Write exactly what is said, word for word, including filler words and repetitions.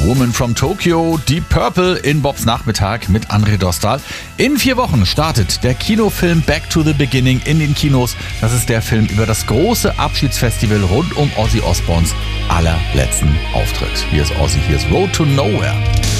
Woman from Tokyo, Deep Purple in Bobs Nachmittag mit André Dostal. In vier Wochen startet der Kinofilm Back to the Beginning in den Kinos. Das ist der Film über das große Abschiedsfestival rund um Ozzy Osbournes allerletzten Auftritt. Hier ist Ozzy, hier ist Road to Nowhere.